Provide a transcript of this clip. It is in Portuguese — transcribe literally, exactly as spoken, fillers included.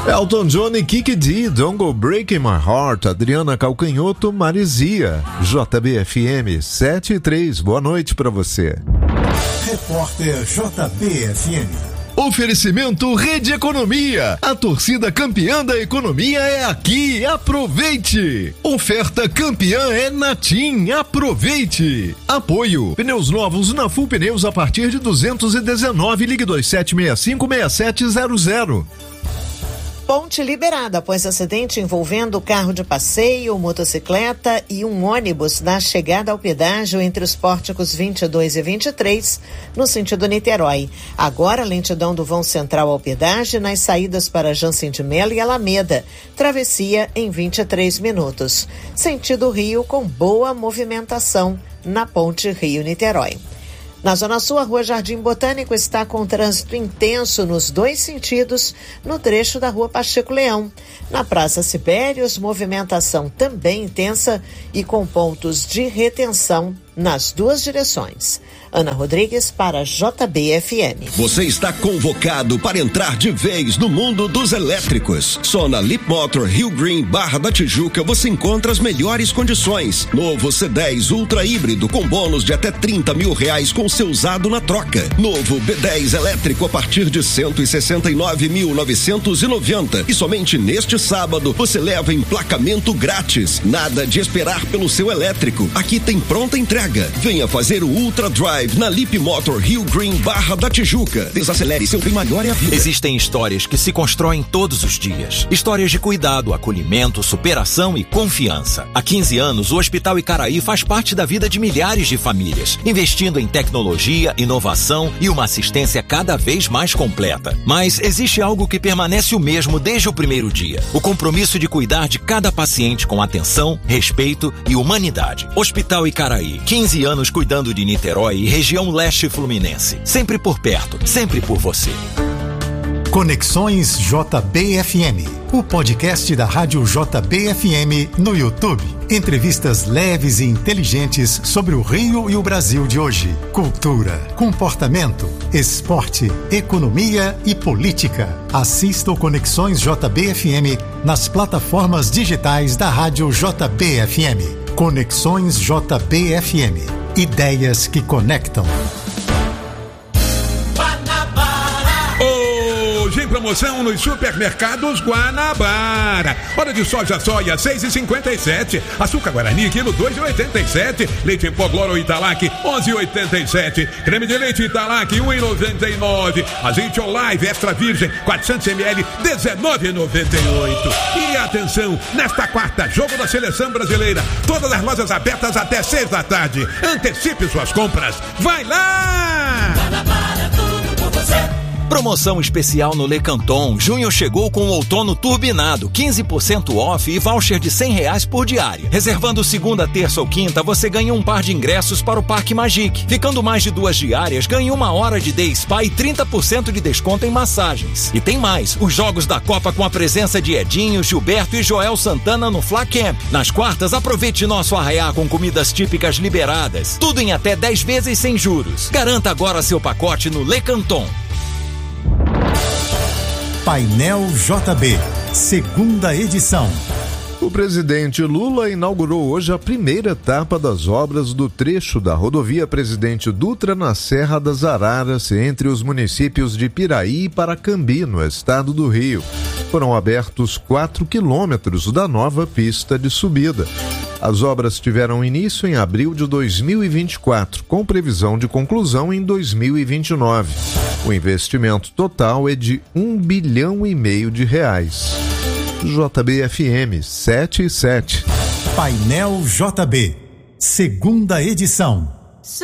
Elton John e Kiki D, Don't Go Breaking My Heart, Adriana Calcanhoto, Marizia, J B F M sete e três, boa noite pra você. Repórter J B F M. Oferecimento Rede Economia. A torcida campeã da economia é aqui. Aproveite. Oferta campeã é na TIM. Aproveite. Apoio. Pneus novos na Full Pneus a partir de duzentos e dezenove. Ligue dois sete seis cinco seis sete zero zero. Ponte liberada após acidente envolvendo carro de passeio, motocicleta e um ônibus na chegada ao pedágio entre os pórticos vinte e dois e vinte e três, no sentido Niterói. Agora, lentidão do vão central ao pedágio nas saídas para Jansen de Melo e Alameda. Travessia em vinte e três minutos. Sentido Rio com boa movimentação na ponte Rio-Niterói. Na Zona Sul, a Rua Jardim Botânico está com trânsito intenso nos dois sentidos, no trecho da Rua Pacheco Leão. Na Praça Sibérios, movimentação também intensa e com pontos de retenção nas duas direções. Ana Rodrigues para J B F M. Você está convocado para entrar de vez no mundo dos elétricos. Só na Lip Motor Rio Green Barra da Tijuca você encontra as melhores condições. Novo C dez Ultra híbrido com bônus de até trinta mil reais com seu usado na troca. Novo B dez elétrico a partir de cento e sessenta e nove mil novecentos e noventa. E somente neste sábado você leva emplacamento grátis. Nada de esperar pelo seu elétrico. Aqui tem pronta entrega. Venha fazer o Ultra Drive na Lip Motor Rio Green Barra da Tijuca. Desacelere, seu bem maior é a vida. Existem histórias que se constroem todos os dias. Histórias de cuidado, acolhimento, superação e confiança. Há quinze anos, o Hospital Icaraí faz parte da vida de milhares de famílias, investindo em tecnologia, inovação e uma assistência cada vez mais completa. Mas existe algo que permanece o mesmo desde o primeiro dia. O compromisso de cuidar de cada paciente com atenção, respeito e humanidade. Hospital Icaraí, quinze anos cuidando de Niterói e região leste fluminense. Sempre por perto, sempre por você. Conexões J B F M, o podcast da Rádio J B F M no YouTube. Entrevistas leves e inteligentes sobre o Rio e o Brasil de hoje. Cultura, comportamento, esporte, economia e política. Assista o Conexões J B F M nas plataformas digitais da Rádio J B F M. Conexões J B F M. Ideias que conectam. Hoje em promoção nos supermercados Guanabara. Hora de soja soia seis e cinquenta e sete. Açúcar Guarani quilo dois e oitenta e sete. Leite em pó Gloro Italac onze e oitenta e sete. Creme de leite Italac um e noventa e nove. Azeite Olive extra virgem quatrocentos mililitros dezenove e noventa e oito. E atenção, nesta quarta jogo da seleção brasileira, todas as lojas abertas até seis da tarde. Antecipe suas compras. Vai lá! Guanabara, tudo por você. Promoção especial no Lecanton. Junho chegou com o outono turbinado, quinze por cento off e voucher de cem reais por diária. Reservando segunda, terça ou quinta, você ganha um par de ingressos para o Parque Magic. Ficando mais de duas diárias, ganha uma hora de Day Spa e trinta por cento de desconto em massagens. E tem mais, os jogos da Copa com a presença de Edinho, Gilberto e Joel Santana no Fla Camp. Nas quartas, aproveite nosso arraiá com comidas típicas liberadas. Tudo em até dez vezes sem juros. Garanta agora seu pacote no Lecanton. Painel J B, segunda edição. O presidente Lula inaugurou hoje a primeira etapa das obras do trecho da rodovia Presidente Dutra na Serra das Araras, entre os municípios de Piraí e Paracambi, no estado do Rio. Foram abertos quatro quilômetros da nova pista de subida. As obras tiveram início em abril de dois mil e vinte e quatro, com previsão de conclusão em dois mil e vinte e nove. O investimento total é de um bilhão e meio de reais. J B F M sete e sete. Painel J B, segunda edição.